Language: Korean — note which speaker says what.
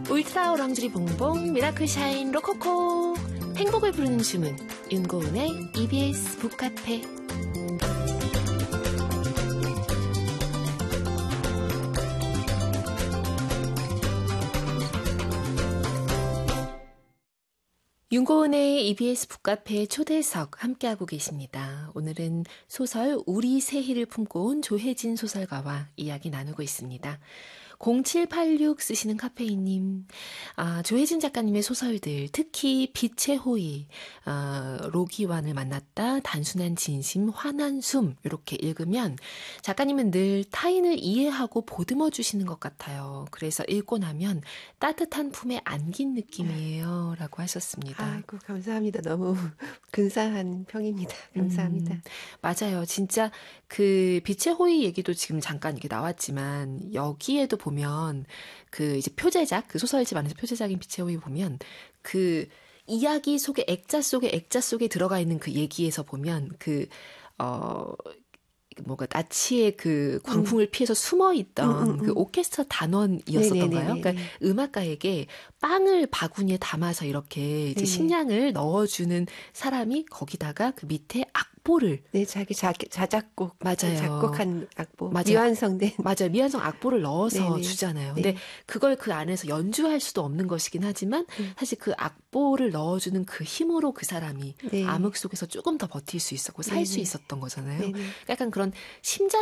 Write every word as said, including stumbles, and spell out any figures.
Speaker 1: 울트라 오랑주리 봉봉 미라클 샤인 로코코 행복을 부르는 주문 윤고은의 이비에스 북카페. 윤고은의 이비에스 북카페 초대석 함께하고 계십니다. 오늘은 소설 우리 새희를 품고 온 조혜진 소설가와 이야기 나누고 있습니다. 공칠팔육 쓰시는 카페인님, 아, 조혜진 작가님의 소설들, 특히 빛의 호의, 아, 로기완을 만났다, 단순한 진심, 환한 숨 이렇게 읽으면 작가님은 늘 타인을 이해하고 보듬어 주시는 것 같아요. 그래서 읽고 나면 따뜻한 품에 안긴 느낌이에요 라고 하셨습니다.
Speaker 2: 아이고 감사합니다. 너무 근사한 평입니다. 감사합니다.
Speaker 1: 음, 맞아요. 진짜 그 빛의 호의 얘기도 지금 잠깐 이렇게 나왔지만 여기에도 보면 그 이제 표제작, 그 소설집 안에서 표제작인 빛의 호의 보면 그 이야기 속에 액자 속에 액자 속에 들어가 있는 그 얘기에서 보면 그 어 뭔가 나치의 그 광풍을 음. 피해서 숨어있던 음, 음, 음. 그 오케스트라 단원이었었던가요? 그러니까 음악가에게 빵을 바구니에 담아서 이렇게 이제 식량을 넣어주는 사람이 거기다가 그 밑에 악보를
Speaker 2: 네, 자기 자, 자작곡
Speaker 1: 맞아요.
Speaker 2: 작곡한 악보
Speaker 1: 맞아요.
Speaker 2: 미완성된
Speaker 1: 맞아요. 미완성 악보를 넣어서 네네. 주잖아요. 근데
Speaker 2: 네.
Speaker 1: 그걸 그 안에서 연주할 수도 없는 것이긴 하지만 음. 사실 그 악보를 넣어주는 그 힘으로 그 사람이 네. 암흑 속에서 조금 더 버틸 수 있었고 살 수 있었던 거잖아요. 네네. 약간 그런 심장